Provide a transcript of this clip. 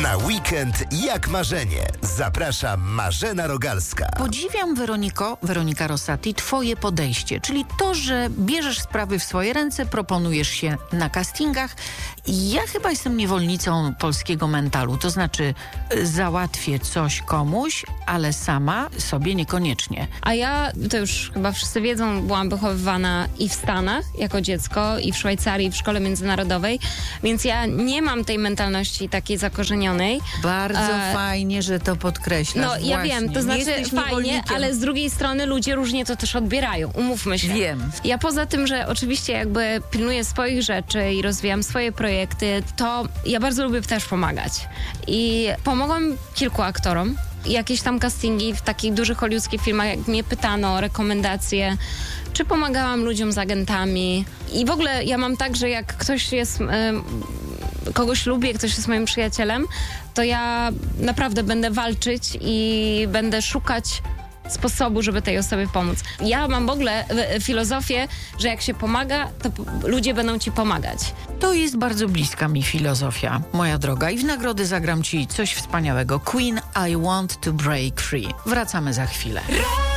Na weekend jak marzenie. Zaprasza Marzena Rogalska. Podziwiam, Weronika Rosati, twoje podejście, czyli to, że bierzesz sprawy w swoje ręce, proponujesz się na castingach. Ja chyba jestem niewolnicą polskiego mentalu, to znaczy załatwię coś komuś, ale sama sobie niekoniecznie. A ja, to już chyba wszyscy wiedzą, byłam wychowywana i w Stanach jako dziecko, i w Szwajcarii, w szkole międzynarodowej, więc ja nie mam tej mentalności takiej zakorzenionej. Bardzo fajnie, że to podkreślasz. No ja właśnie. wiem, to znaczy fajnie, ale z drugiej strony ludzie różnie to też odbierają, umówmy się. Wiem. Ja poza tym, że oczywiście jakby pilnuję swoich rzeczy i rozwijam swoje projekty, to ja bardzo lubię też pomagać. I pomogłam kilku aktorom. Jakieś tam castingi w takich dużych hollywoodzkich filmach, jak mnie pytano o rekomendacje, czy pomagałam ludziom z agentami. I w ogóle ja mam tak, że jak ktoś jest... kogoś lubię, ktoś jest moim przyjacielem, to ja naprawdę będę walczyć i będę szukać sposobu, żeby tej osobie pomóc. Ja mam w ogóle filozofię, że jak się pomaga, to ludzie będą ci pomagać. To jest bardzo bliska mi filozofia, moja droga. I w nagrody zagram ci coś wspaniałego. Queen, I Want to Break Free. Wracamy za chwilę.